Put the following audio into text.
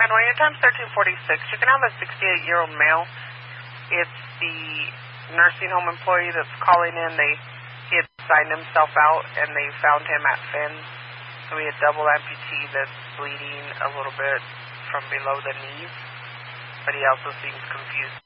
10-1, your time's 1346. You're going to have a 68-year-old male. It's the nursing home employee that's calling in. He had signed himself out, and they found him at Finn's. So he had double amputee that's bleeding a little bit from below the knees, but he also seems confused.